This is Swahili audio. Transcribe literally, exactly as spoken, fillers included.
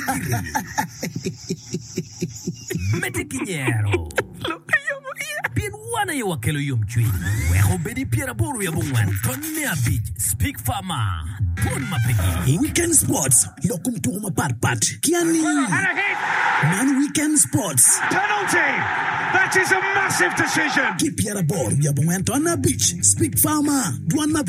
Metikinyero. Wana ya wakelo yom chui. Weho bedi piera boru ya bungwan. Tonne a beach. Speak Farmer. Pon mapegi. Weekend Sports. Lokum to homa pat pat. Kiani. Man Weekend Sports. Penalty. That is a massive decision. Keep piera boru ya bungwan. Tonne a beach. Speak Farmer. Duana